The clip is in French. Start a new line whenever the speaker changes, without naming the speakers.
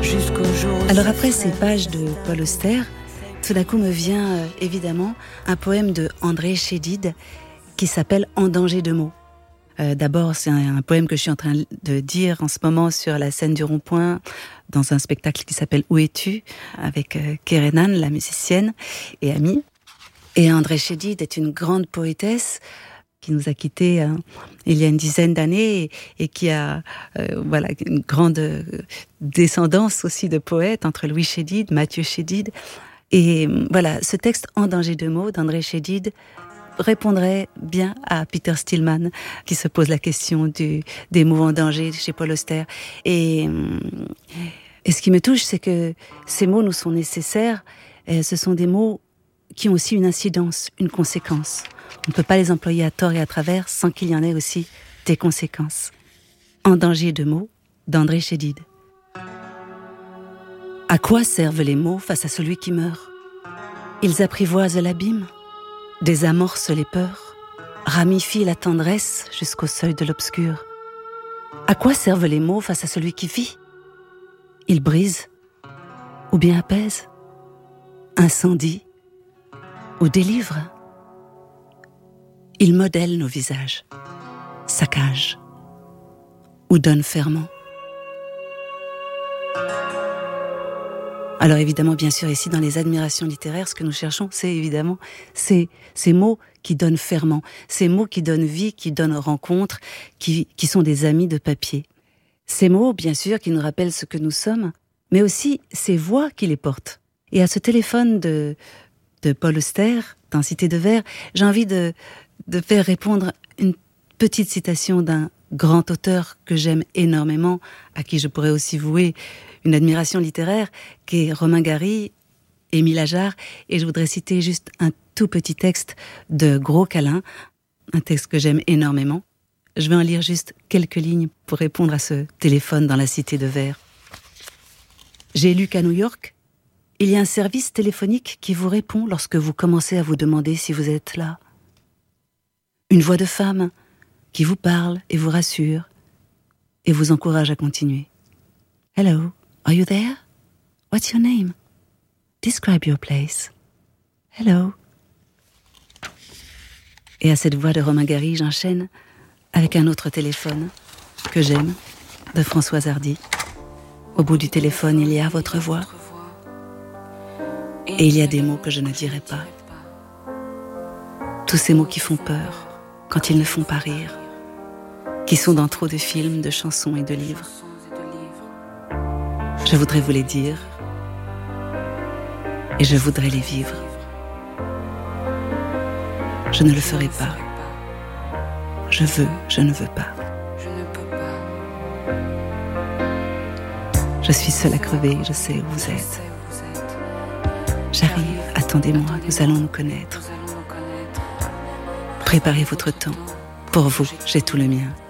jusqu'au jour.
Alors après ces pages de Paul Auster, tout d'un coup me vient évidemment un poème de André Chédid qui s'appelle En danger de mots. D'abord, c'est un poème que je suis en train de dire en ce moment sur la scène du Rond-Point, dans un spectacle qui s'appelle Où es-tu, avec Kerenan, la musicienne et amie. Et André Chédid est une grande poétesse qui nous a quittés il y a une dizaine d'années et qui a une grande descendance aussi de poètes entre Louis Chédid, Mathieu Chédid. Et voilà, ce texte En danger de mots d'André Chédid répondrait bien à Peter Stillman qui se pose la question des mots en danger chez Paul Auster. Et ce qui me touche, c'est que ces mots nous sont nécessaires. Et ce sont des mots qui ont aussi une incidence, une conséquence. On ne peut pas les employer à tort et à travers sans qu'il y en ait aussi des conséquences. En danger de mots d'André Chédid. À quoi servent les mots face à celui qui meurt ? Ils apprivoisent l'abîme, désamorcent les peurs, ramifient la tendresse jusqu'au seuil de l'obscur. À quoi servent les mots face à celui qui vit ? Ils brisent ou bien apaisent, incendient ou délivrent. Ils modèlent nos visages, saccagent ou donnent ferment. Alors évidemment, bien sûr, ici dans les admirations littéraires, ce que nous cherchons, c'est évidemment ces mots qui donnent ferment, ces mots qui donnent vie, qui donnent rencontre, qui sont des amis de papier. Ces mots, bien sûr, qui nous rappellent ce que nous sommes, mais aussi ces voix qui les portent. Et à ce téléphone de Paul Auster, dans Cité de Verre, j'ai envie de faire répondre une petite citation d'un grand auteur que j'aime énormément, à qui je pourrais aussi vouer une admiration littéraire, qui est Romain Gary, Émile Ajar, et je voudrais citer juste un tout petit texte de Gros Câlin, un texte que j'aime énormément. Je vais en lire juste quelques lignes pour répondre à ce téléphone dans la Cité de Verre. J'ai lu qu'à New York, il y a un service téléphonique qui vous répond lorsque vous commencez à vous demander si vous êtes là. Une voix de femme qui vous parle et vous rassure et vous encourage à continuer. Hello, are you there? What's your name? Describe your place. Hello. Et à cette voix de Romain Gary, j'enchaîne avec un autre téléphone que j'aime, de Françoise Hardy. Au bout du téléphone, il y a votre voix. Et il y a des mots que je ne dirai pas. Tous ces mots qui font peur quand ils ne font pas rire, qui sont dans trop de films, de chansons et de livres. Je voudrais vous les dire et je voudrais les vivre. Je ne le ferai pas. Je veux, je ne veux pas. Je suis seule à crever, je sais où vous êtes. J'arrive, attendez-moi, nous allons nous connaître. Préparez votre temps. Pour vous, j'ai tout le mien.